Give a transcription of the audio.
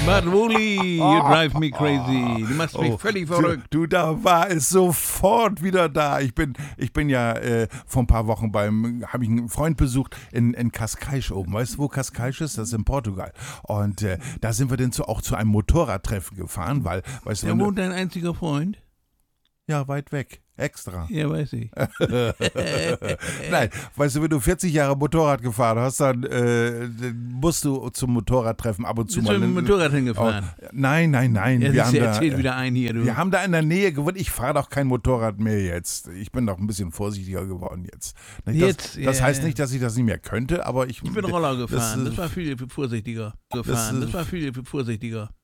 But Wooly, you drive me crazy. Du machst mich völlig verrückt. Du, da war es sofort wieder da. Ich bin ja vor ein paar Wochen habe ich einen Freund besucht in Cascais oben. Weißt du, wo Cascais ist? Das ist in Portugal. Und da sind wir dann auch zu einem Motorradtreffen gefahren, weil, weißt du, Da wohnt dein einziger Freund? ja, weit weg. Extra. Ja, weiß ich. Nein, weißt du, wenn du 40 Jahre Motorrad gefahren hast, dann musst du zum Motorradtreffen ab und zu Bist du mal. mit dem Motorrad hingefahren? Nein. Ja, erzählt wieder ein hier, du. Wir haben da in der Nähe gewohnt. Ich fahre doch kein Motorrad mehr jetzt. Ich bin doch ein bisschen vorsichtiger geworden jetzt. Das heißt nicht, dass ich das nicht mehr könnte, aber ich bin Roller gefahren. Das war viel vorsichtiger.